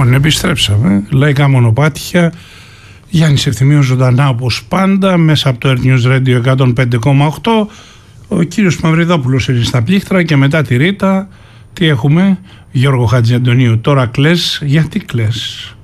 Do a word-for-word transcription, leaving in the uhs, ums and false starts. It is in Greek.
Λοιπόν, επιστρέψαμε. Λαϊκά μονοπάτια. Γιάννης Ευθυμίος ζωντανά όπως πάντα μέσα από το Earth News Radio εκατόν πέντε κόμμα οκτώ. Ο κύριος Μαυριδόπουλος είναι στα πλήκτρα και μετά τη Ρίτα τι έχουμε? Γιώργο Χατζιαντονίου. Τώρα κλαις, γιατί κλαις?